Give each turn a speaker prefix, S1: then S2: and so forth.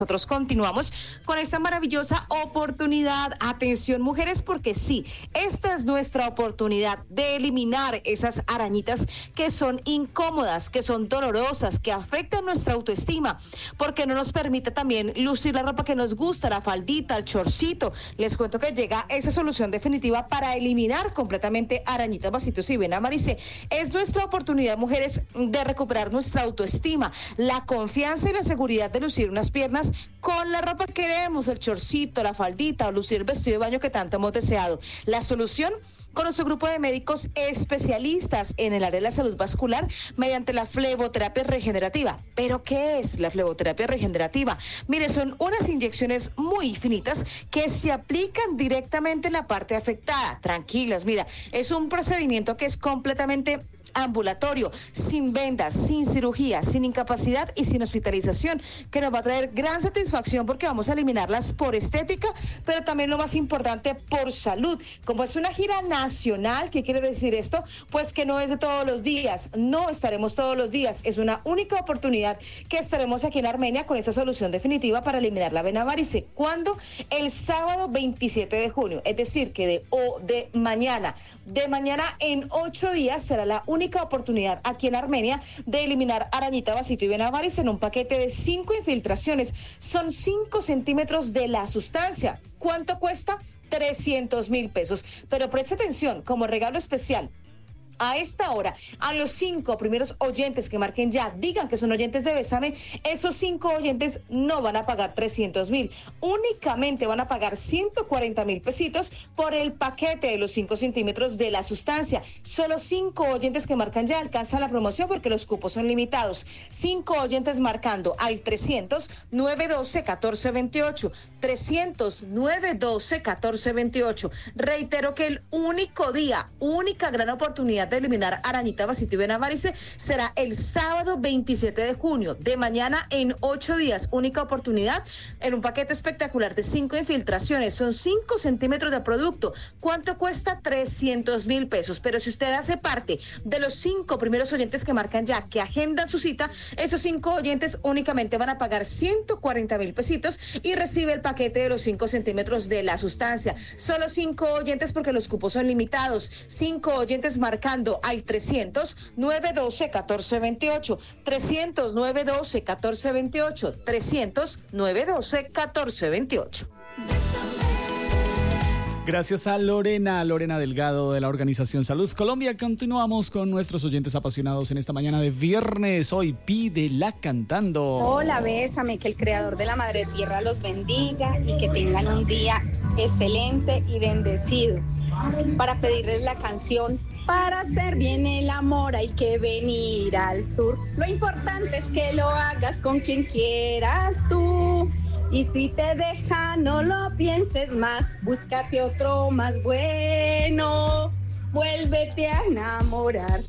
S1: Nosotros continuamos con esta maravillosa oportunidad. Atención, mujeres, porque sí, esta es nuestra oportunidad de eliminar esas arañitas que son incómodas, que son dolorosas, que afectan nuestra autoestima, porque no nos permite también lucir la ropa que nos gusta, la faldita, el chorcito. Les cuento que llega esa solución definitiva para eliminar completamente arañitas, vasitos y vena varice. Es nuestra oportunidad, mujeres, de recuperar nuestra autoestima, la confianza y la seguridad de lucir unas piernas con la ropa que queremos, el chorcito, la faldita o lucir el vestido de baño que tanto hemos deseado. La solución con nuestro grupo de médicos especialistas en el área de la salud vascular mediante la fleboterapia regenerativa. ¿Pero qué es la fleboterapia regenerativa? Mire, son unas inyecciones muy finitas que se aplican directamente en la parte afectada. Tranquilas, mira, es un procedimiento que es completamente ambulatorio, sin vendas, sin cirugía, sin incapacidad y sin hospitalización, que nos va a traer gran satisfacción porque vamos a eliminarlas por estética, pero también lo más importante, por salud. Como es una gira nacional, ¿qué quiere decir esto? Pues que no es de todos los días, no estaremos todos los días, es una única oportunidad que estaremos aquí en Armenia con esta solución definitiva para eliminar la vena varice. ¿Cuándo? El sábado 27 de junio, es decir, que de mañana en 8 días será la única oportunidad aquí en Armenia de eliminar arañita, vasito y vena varice en un paquete de 5 infiltraciones. Son 5 centímetros de la sustancia. ¿Cuánto cuesta? 300,000 pesos. Pero preste atención, como regalo especial, a esta hora, a los 5 primeros oyentes que marquen ya, digan que son oyentes de Bésame, esos 5 oyentes no van a pagar 300,000, únicamente van a pagar 140,000 pesitos por el paquete de los 5 centímetros de la sustancia. Solo 5 oyentes que marcan ya alcanzan la promoción porque los cupos son limitados. 5 oyentes marcando al 300-912-1428, 300-912-1428. Reitero que el único día, única gran oportunidad de eliminar arañita, vasito y vena varice será el sábado 27 de junio, de mañana en 8 días, única oportunidad en un paquete espectacular de 5 infiltraciones, son 5 centímetros de producto. ¿Cuánto cuesta? 300,000 pesos, pero si usted hace parte de los 5 primeros oyentes que marcan ya, que agendan su cita, esos 5 oyentes únicamente van a pagar 140,000 pesitos y recibe el paquete de los 5 centímetros de la sustancia. Solo 5 oyentes porque los cupos son limitados. 5 oyentes marcando al 300-912-1428, 300-912-1428, 300-912-1428.
S2: Gracias a Lorena Delgado de la Organización Salud Colombia. Continuamos con nuestros oyentes apasionados en esta mañana de viernes. Hoy pídela cantando.
S3: Hola, Bésame, que el Creador de la Madre Tierra los bendiga y que tengan un día excelente y bendecido. Para pedirles la canción Para hacer bien el amor hay que venir al sur. Lo importante es que lo hagas con quien quieras tú. Y si te deja, no lo pienses más. Búscate otro más bueno. Vuélvete a enamorar.